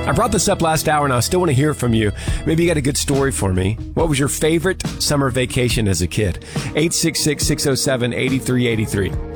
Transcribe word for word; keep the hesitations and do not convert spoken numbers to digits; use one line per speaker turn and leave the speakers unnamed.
I brought this up last hour, and I still want to hear from you. Maybe you got a good story for me. What was your favorite summer vacation as a kid? eight six six, six oh seven, eight three eight three.